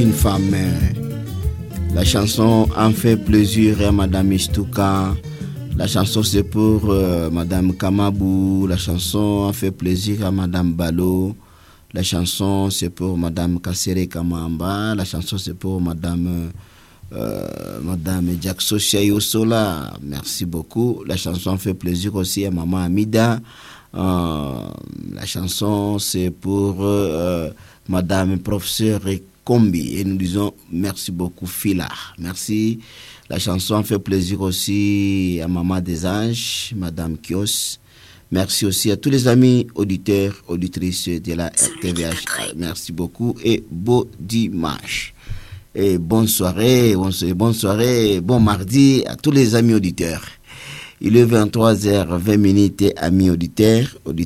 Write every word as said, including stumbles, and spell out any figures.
Une femme. La chanson en fait plaisir à Madame Istouka. La chanson c'est pour euh, Madame Kamabou. La chanson en fait plaisir à Madame Balo. La chanson c'est pour Madame Kassere Kamamba. La chanson c'est pour Madame euh, Madame Jackso Sola. Merci beaucoup. La chanson fait plaisir aussi à Maman Amida. Euh, la chanson c'est pour euh, Madame Professeur Kombi et nous disons merci beaucoup Fila. Merci. La chanson fait plaisir aussi à Maman des Anges, Madame Kios. Merci aussi à tous les amis auditeurs, auditrices de la R T V H. Merci beaucoup et beau dimanche. Et bonne soirée, bonne soirée, bon mardi à tous les amis auditeurs. Il est vingt-trois heures vingt, amis auditeurs, auditeurs.